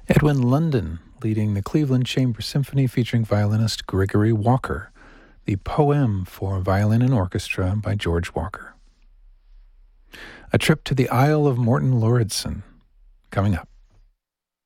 Edwin London leading the Cleveland Chamber Symphony featuring violinist Gregory Walker, the Poem for Violin and Orchestra by George Walker. A trip to the Isle of Morton Lauridsen coming up.